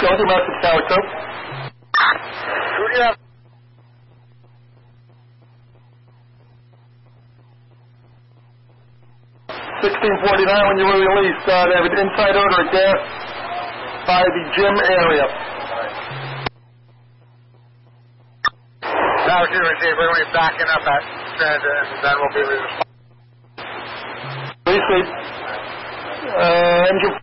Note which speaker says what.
Speaker 1: Go with your message, Tower 2.
Speaker 2: Who do you have?
Speaker 1: 1649 when you were released, David. Inside order of gas by the gym area.
Speaker 2: Tower 2, receive. We're going to be backing up at transit, and then we'll be responding.
Speaker 1: Please, engine